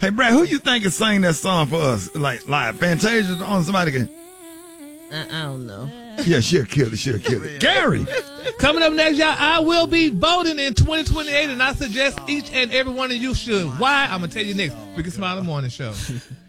Hey, Brad, who you think is singing that song for us? Like Fantasia on somebody can... I don't know. Yeah, she'll kill it. Gary! Coming up next, y'all, I will be voting in 2028, and I suggest each and every one of you should. Why? I'm going to tell you next. Rickey Smiley Morning Show.